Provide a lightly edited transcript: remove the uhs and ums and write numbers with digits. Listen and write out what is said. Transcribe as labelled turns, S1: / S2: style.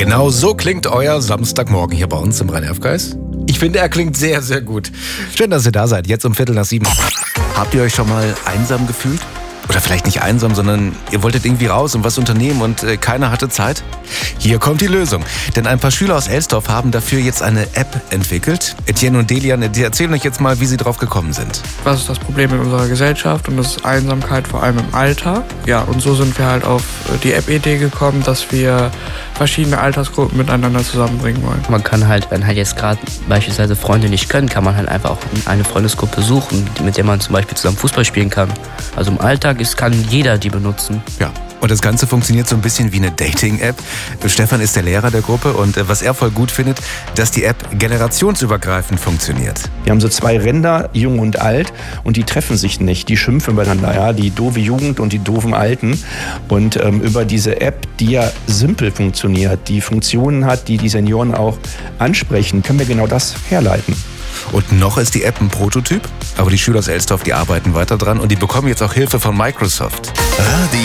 S1: Genau so klingt euer Samstagmorgen hier bei uns im Rhein-Erf-Kreis. Ich finde, er klingt sehr, sehr gut. Schön, dass ihr da seid, jetzt um 6:15. Habt ihr euch schon mal einsam gefühlt? Oder vielleicht nicht einsam, sondern ihr wolltet irgendwie raus und was unternehmen und keiner hatte Zeit? Hier kommt die Lösung. Denn ein paar Schüler aus Elsdorf haben dafür jetzt eine App entwickelt. Etienne und Delian, die erzählen euch jetzt mal, wie sie drauf gekommen sind.
S2: Was ist das Problem in unserer Gesellschaft und das ist Einsamkeit, vor allem im Alter. Ja, und so sind wir halt auf die App-Idee gekommen, dass wir verschiedene Altersgruppen miteinander zusammenbringen wollen.
S3: Man kann halt, wenn halt jetzt gerade beispielsweise Freunde nicht können, kann man halt einfach auch eine Freundesgruppe suchen, mit der man zum Beispiel zusammen Fußball spielen kann. Also im Alltag kann jeder die benutzen.
S1: Ja. Und das Ganze funktioniert so ein bisschen wie eine Dating-App. Stefan ist der Lehrer der Gruppe und was er voll gut findet, dass die App generationsübergreifend funktioniert.
S4: Wir haben so zwei Ränder, jung und alt, und die treffen sich nicht. Die schimpfen übereinander, ja, die doofe Jugend und die doofen Alten. Und über diese App, die ja simpel funktioniert, die Funktionen hat, die die Senioren auch ansprechen, können wir genau das herleiten.
S1: Und noch ist die App ein Prototyp, aber die Schüler aus Elsdorf, die arbeiten weiter dran und die bekommen jetzt auch Hilfe von Microsoft.